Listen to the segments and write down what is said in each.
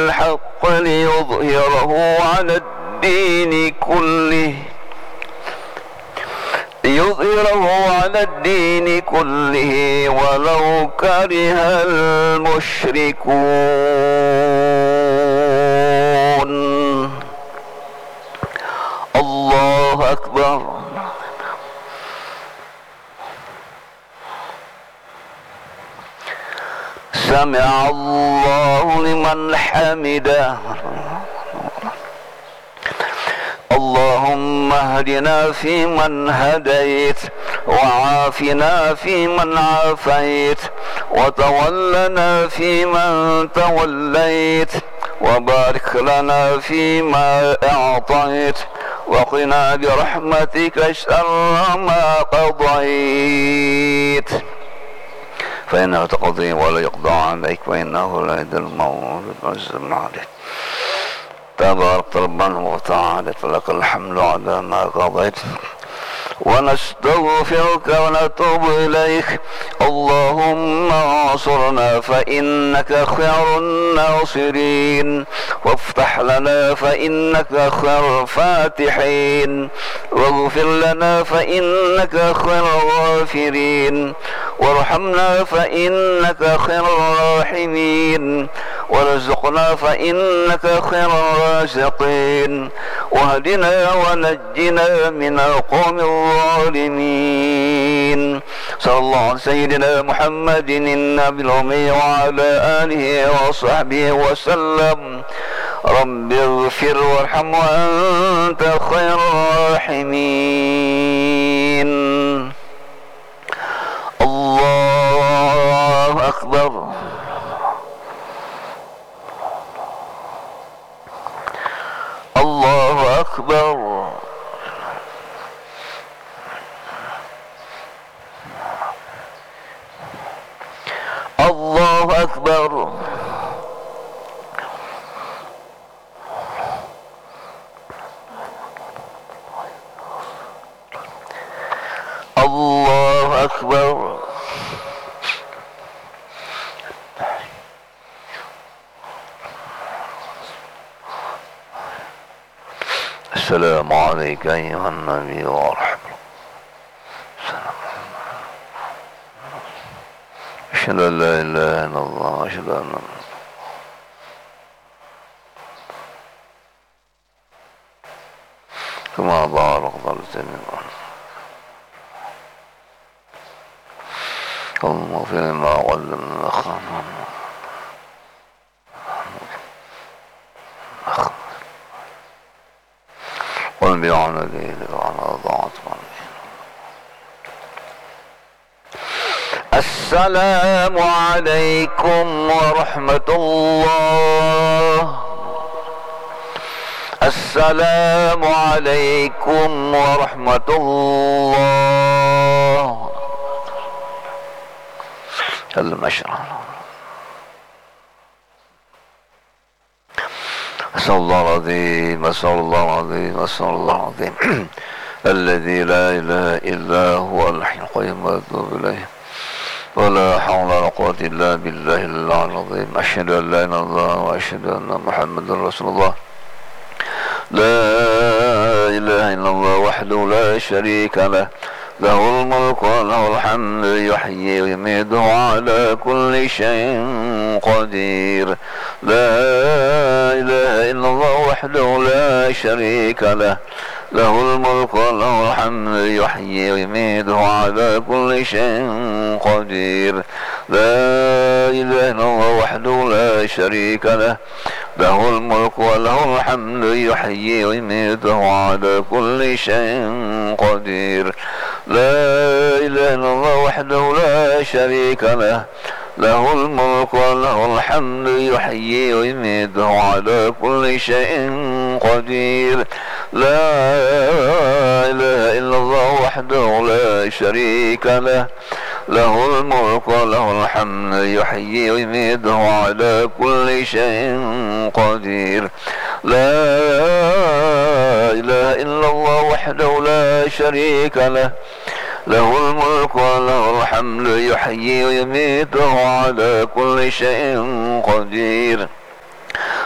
بالحق ليظهره على الدين كله ولو كره المشركون. الله أكبر. سمع الله لمن حمده. اللهم اهدنا فيمن هديت، وعافنا فيمن عافيت، وتولنا فيمن توليت، وبارك لنا فيما أعطيت، وقنا برحمتك شر ما قضيت، فإنه تقضي ولا يقضى عليك، وإنه لا يذل المولى العز عليك. تبارك ربنا وتعالى، فلك الحمد على ما قضيت، ونستغفرك ونتوب إليك. اللهم انصرنا فإنك خير الناصرين، وافتح لنا فإنك خير الفاتحين، واغفر لنا فإنك خير الغافرين، وارحمنا فإنك خير الراحمين، وارزقنا فإنك خير الرازقين، واهدنا ونجنا من القوم الظالمين. صلى الله على سيدنا محمد النبي الأمي وعلى آله وصحبه وسلم. رب اغفر وارحم وأنت خير الراحمين. الله أكبر. الله أكبر. الله أكبر. الله أكبر. السلام عليك أيها النبي ورحمة الله. أشهد أن لا إله إلا الله، أشهد أن كما بارك على سيدنا اللهم اغفر لنا وعلمنا أخانا وانبعنا ليل وعلى ضاعت. السلام عليكم ورحمة الله. السلام عليكم ورحمة الله. المشرع. أسأل الله العظيم، أسأل الله العظيم، أسأل الله العظيم الذي لا إله إلا هو الحي القيوم وأتوب إليه، ولا حول ولا قوة إلا بالله العظيم. أشهد أن لا إله إلا الله وأشهد أن محمدا رسول الله. لا إله إلا الله وحده لا شريك له، له الملك وله الحمد، يحيي ويميت على كل شيء قدير. لا إله إلا الله وحده لا شريك له، له الملك وله الحمد، يحيي ويميت على كل شيء قدير. لا إله إلا الله وحده لا شريك له، له الملك وله الحمد، يحيي ويميت على كل شيء قدير. لا إله إلا الله وحده لا شريك له، له الملك وله الحمد، يحيي ويميت على كل شيء قدير. لا إله إلا الله وحده لا شريك له، له الملك وله الحمد، يحيي ويميت على كل شيء قدير. لا إله إلا الله وحده لا شريك له، له الملك وله الحمد، يحيي ويميت على كل شيء قدير.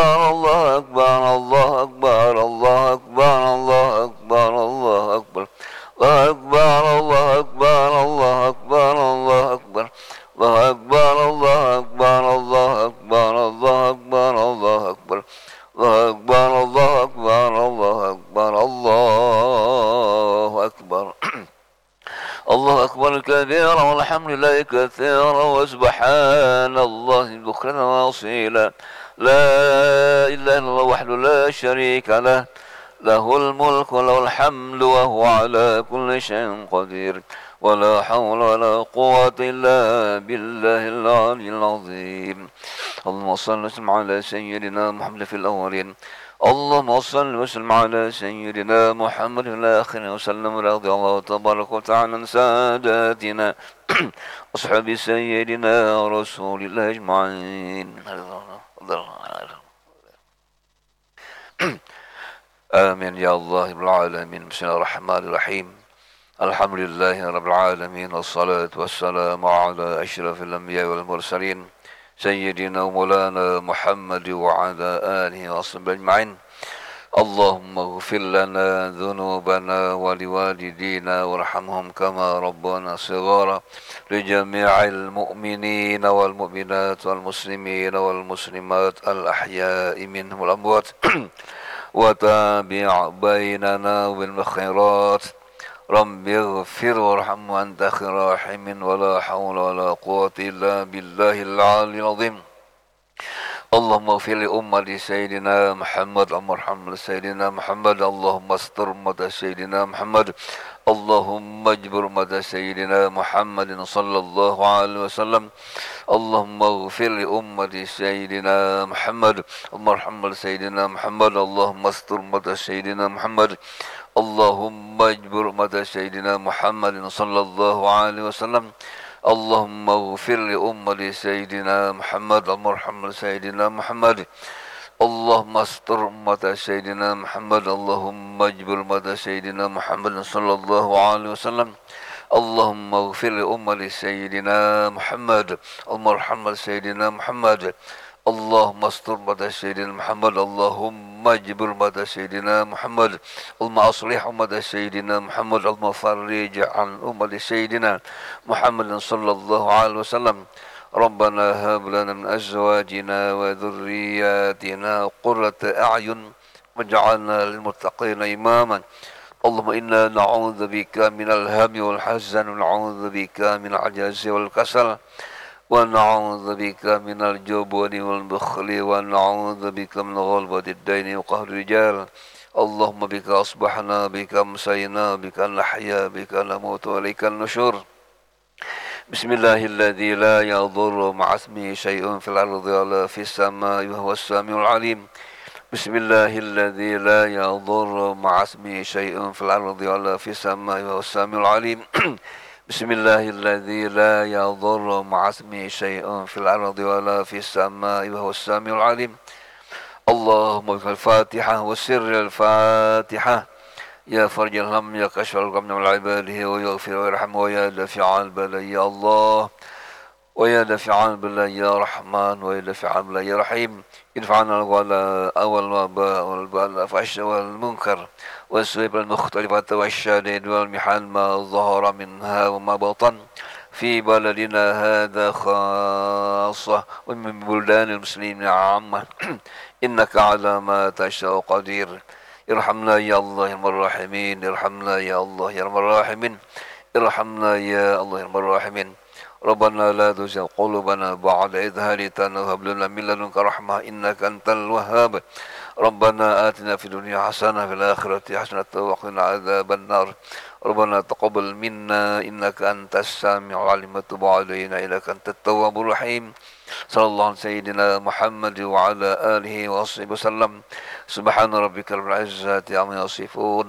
أكبر الله أكبر الله أكبر الله أكبر الله أكبر الله أكبر الله أكبر الله أكبر الله أكبر الله أكبر الله أكبر الله أكبر الله أكبر الله أكبر الله أكبر الله أكبر الله أكبر الله أكبر الله أكبر الله أكبر كبيرا والحمد لله كثيرا وسبحان الله بكرة وأصيلا لا إله إلا الله وحده لا شريك له له الملك وله الحمد وهو على كل شيء قدير ولا حول ولا قوة إلا بالله العلي العظيم اللهم صل وسلم على سيدنا محمد في الأولين اللهم صل وسلم على سيدنا محمد في الآخرين وسلم رضي الله تبارك وتعالى عن ساداتنا أصحاب سيدنا رسول الله أجمعين آمين يا الله رب العالمين بسم الله الرحمن الرحيم الحمد لله رب العالمين والصلاة والسلام على أشرف الأنبياء والمرسلين سيدنا ومولانا محمد وعلى آله وصحبه أجمعين اللهم اغفر لنا ذنوبنا ولوالدينا وارحمهم كما ربنا صغارا لجميع المؤمنين والمؤمنات والمسلمين والمسلمات الأحياء منهم والأموات وتابع بيننا وبالخيرات رب اغفر وارحم وأنت خير راحم ولا حول ولا قوة إلا بالله العلي العظيم اللهم اغفر لأمة سيدنا محمد اللهم ارحم سيدنا محمد اللهم استر أمة سيدنا محمد اللهم اجبر أمة سيدنا محمد صلى الله عليه وسلم اللهم اغفر لأمة سيدنا محمد اللهم ارحم سيدنا محمد اللهم استر أمة سيدنا محمد اللهم اجبر أمة سيدنا محمد صلى الله عليه وسلم اللهم اغفر لأمة سيدنا محمد اللهم ارحم سيدنا محمد اللهم استر أمة سيدنا محمد اللهم اجبر أمة سيدنا محمد صلى الله عليه وسلم اللهم اغفر لأمة سيدنا محمد اللهم ارحم سيدنا محمد اللهم استر أمة سيدنا محمد اللهم اجبر أمة سيدنا محمد اللهم أصلح أمة سيدنا محمد اللهم فرج عن أمة سيدنا محمد صلى الله عليه وسلم ربنا هب لنا من أزواجنا وذرياتنا قرة أعين واجعلنا للمتقين إماما اللهم إنا نعوذ بك من الهم والحزن ونعوذ بك من العجز والكسل ونعوذ بك من الجبن والبخل ونعوذ بك من غلبة الدين وقهر الرجال اللهم بك أصبحنا بك أمسينا بك نحيا بك نموت وإليك النشور بسم الله الذي لا يضر مع اسمه شيء في الأرض ولا في السماء وهو السميع العليم بسم الله الذي لا يضر مع اسمه شيء في الأرض ولا في السماء وهو السميع العليم بسم الله الذي لا يضر مع اسمه شيء في الأرض ولا في السماء وهو السميع العليم اللهم بك الفاتحة وسر الفاتحة يا فرج الهم يا كشف الغم من عباده ويغفر ويرحم ويا دافع البلاء يا الله ويا دافع البلاء يا رحمن ويا دافع البلاء يا رحيم ادفع عنا الغلاء والوباء والبلاء والفحش والمنكر والسوء المختلفة والشدائد والمحن ما ظهر منها وما بطن في بلدنا هذا خاصة ومن بلدان المسلمين عامة إنك على ما تشاء قدير ارحمنا يا الله يا ارحم الراحمين ارحمنا يا الله يا ارحم الراحمين ارحمنا يا الله يا ارحم الراحمين ربنا لا تزغ قلوبنا بعد إذ هديتنا وهب لنا من لدنك رحمة إنك أنت الوهاب ربنا آتنا في الدنيا حسنة في الآخرة حسنة وقنا عذاب النار ربنا تقبل منا إنك أنت السامع العليم وتب علينا إنك أنت التواب الرحيم صلى الله على سيدنا محمد وعلى آله وصحبه وسلم سبحان ربك رب العزة عما يصفون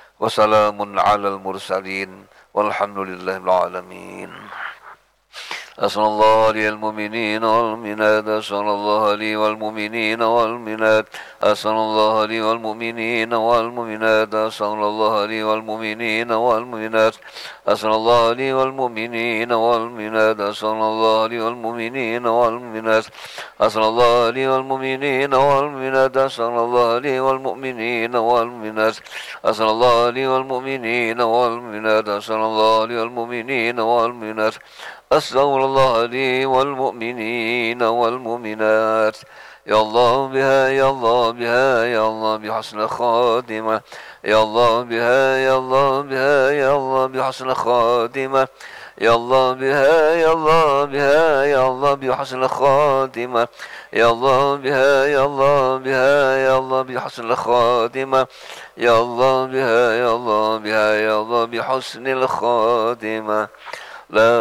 وسلام على المرسلين والحمد لله رب العالمين أسأل الله لي المؤمنين والمؤمنات أسأل الله لي والمؤمنين والمؤمنات أسأل الله لي والمؤمنين والمؤمنات أسأل الله لي والمؤمنين والمؤمنات أسأل الله لي والمؤمنين والمؤمنات أسأل الله لي والمؤمنين والمؤمنات أسأل الله لي والمؤمنين والمؤمنات أسأل الله لي والمؤمنين والمؤمنات أسأل الله لي والمؤمنين والمؤمنات أسأل الله لي والمؤمنين والمؤمنات أستغفر الله لي والمؤمنين والمؤمنات يا الله بها يا الله بها يا الله بحسن خاتمة يا الله بها يا الله بها يا الله بحسن خاتمة يا الله بها يا الله بها يا الله بحسن خاتمة يا الله بها يا الله بها يا الله بحسن الخاتمة يا الله بها يا الله بها يا الله بحسن الخاتمة لا